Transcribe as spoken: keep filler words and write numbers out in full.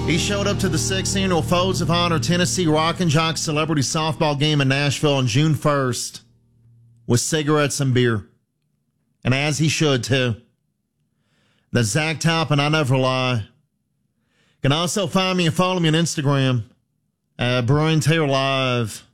He showed up to the sixth annual Folds of Honor Tennessee Rock and Jock Celebrity Softball game in Nashville on June first with cigarettes and beer. And as he should, too. That's Zach Talpin, I Never Lie. You can also find me and follow me on Instagram at Brian Taylor Live.